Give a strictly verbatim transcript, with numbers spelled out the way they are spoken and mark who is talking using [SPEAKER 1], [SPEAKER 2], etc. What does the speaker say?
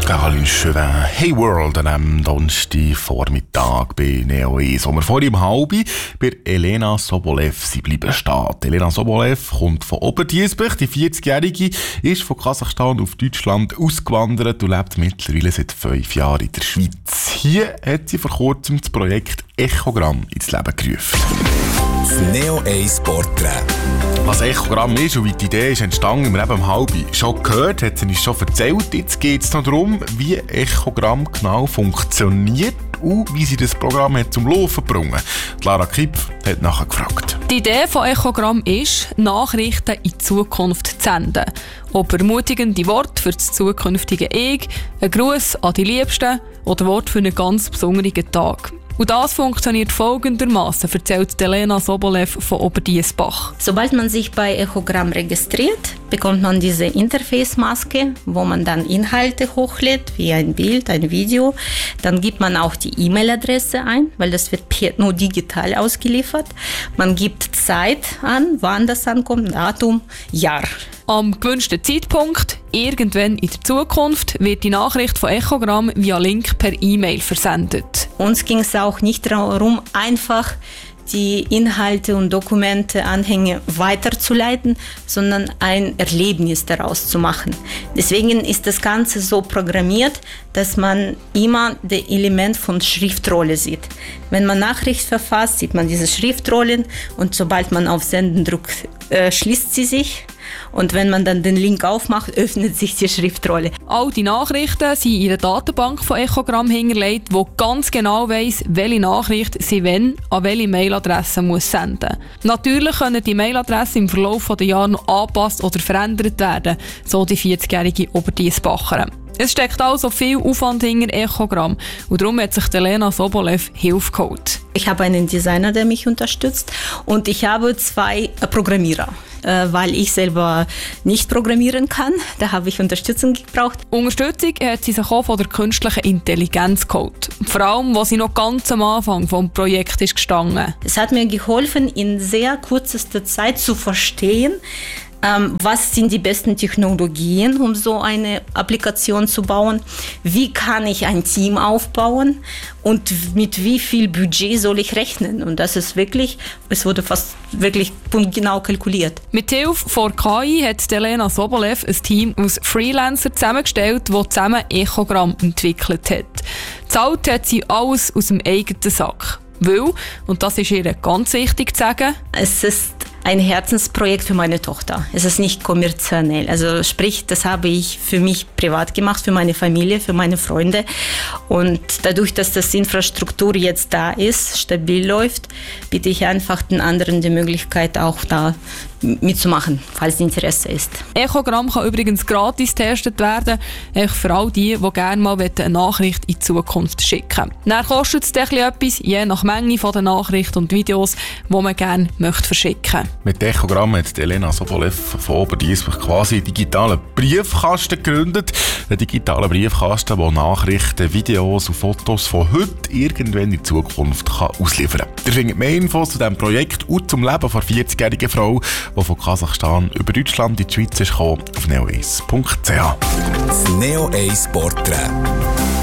[SPEAKER 1] Caroline Chauvin. Hey World an einem Donnerstagvormittag bei Neo eins. Wo wir vorhin um halb bei Elena Sobolev sie bleiben stehen. Elena Sobolev kommt von Oberdiessbach. Die vierzigjährige ist von Kasachstan auf Deutschland ausgewandert und lebt mittlerweile seit fünf Jahren in der Schweiz. Hier hat sie vor kurzem das Projekt Echogramm ins Leben gerufen.
[SPEAKER 2] Das Neo eins Porträt.
[SPEAKER 1] Was Echogramm ist und wie die Idee ist entstanden, haben wir eben um halb schon gehört, hat sie uns schon erzählt. Jetzt geht es noch darum, wie Echogramm genau funktioniert und wie sie das Programm hat zum Laufen gebracht. Lara Kipf hat nachher gefragt.
[SPEAKER 3] Die Idee von Echogramm ist, Nachrichten in die Zukunft zu senden. Ob ermutigende Worte für das zukünftige Ich, ein Gruß an die Liebsten oder Worte für einen ganz besonderen Tag. Und das funktioniert folgendermaßen, erzählt Elena Sobolev von Oberdiessbach.
[SPEAKER 4] Sobald man sich bei Echogramm registriert, bekommt man diese Interface-Maske, wo man dann Inhalte hochlädt, wie ein Bild, ein Video. Dann gibt man auch die E-Mail-Adresse ein, weil das wird nur digital ausgeliefert. Man gibt Zeit an, wann das ankommt, Datum, Jahr.
[SPEAKER 3] Am gewünschten Zeitpunkt, irgendwann in der Zukunft, wird die Nachricht von Echogramm via Link per E-Mail versendet.
[SPEAKER 4] Uns ging es auch nicht darum, einfach die Inhalte und Dokumente, Anhänge weiterzuleiten, sondern ein Erlebnis daraus zu machen. Deswegen ist das Ganze so programmiert, dass man immer das Element von Schriftrolle sieht. Wenn man Nachricht verfasst, sieht man diese Schriftrollen und sobald man auf Senden drückt, äh, schließt sie sich. Und wenn man dann den Link aufmacht, öffnet sich die Schriftrolle.
[SPEAKER 3] All die Nachrichten sind in einer Datenbank von Echogramm hinterlegt, die ganz genau weiss, welche Nachricht sie wann an welche Mailadresse muss senden. Natürlich können die Mailadressen im Verlauf der Jahre noch angepasst oder verändert werden, so die vierzigjährige Oberdiessbacherin. Es steckt also viel Aufwand hinter Echogramm und darum hat sich Elena Sobolev Hilfe geholt.
[SPEAKER 4] Ich habe einen Designer, der mich unterstützt und ich habe zwei Programmierer, weil ich selber nicht programmieren kann. Da habe ich Unterstützung gebraucht.
[SPEAKER 3] Unterstützung hat sie sich auch von der künstlichen Intelligenz geholt. Vor allem, als sie noch ganz am Anfang des Projekts ist gestanden.
[SPEAKER 4] Es hat mir geholfen, in sehr kürzester Zeit zu verstehen, Ähm, was sind die besten Technologien, um so eine Applikation zu bauen? Wie kann ich ein Team aufbauen? Und mit wie viel Budget soll ich rechnen? Und das ist wirklich, es wurde fast wirklich punktgenau kalkuliert.
[SPEAKER 3] Mit Hilfe von K I hat Elena Sobolev ein Team aus Freelancern zusammengestellt, das zusammen Echogramm entwickelt hat. Zahlt hat sie alles aus dem eigenen Sack. Weil, und das ist ihr ganz wichtig zu sagen,
[SPEAKER 4] es ist ein Herzensprojekt für meine Tochter. Es ist nicht kommerziell. Also sprich, das habe ich für mich privat gemacht, für meine Familie, für meine Freunde. Und dadurch, dass das Infrastruktur jetzt da ist, stabil läuft, biete ich einfach den anderen die Möglichkeit, auch da mitzumachen, falls Interesse ist.
[SPEAKER 3] Echogramm kann übrigens gratis getestet werden, für all die, die gerne mal eine Nachricht in die Zukunft schicken. Dann kostet es etwas, je nach Menge der Nachrichten und Videos, die man gerne möchte verschicken.
[SPEAKER 1] Mit Echogramm hat Elena Sobolev von Oberdiessbach quasi einen digitalen Briefkasten gegründet. Einen digitalen Briefkasten, der Nachrichten, Videos und Fotos von heute irgendwann in Zukunft kann ausliefern kann. Ihr findet mehr Infos zu diesem Projekt und zum Leben der vierzigjährigen Frau, die von Kasachstan über Deutschland in die Schweiz ist gekommen, auf neo eins punkt c h.
[SPEAKER 2] Das Neo eins Porträt.